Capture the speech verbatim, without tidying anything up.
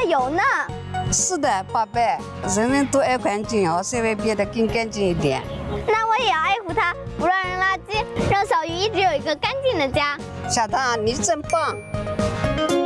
油呢。 是的，宝贝，人人都爱干净哦，才会变得更干净一点。 那我也要爱护它，不乱扔垃圾，让小鱼一直有一个干净的家。 小唐，你真棒！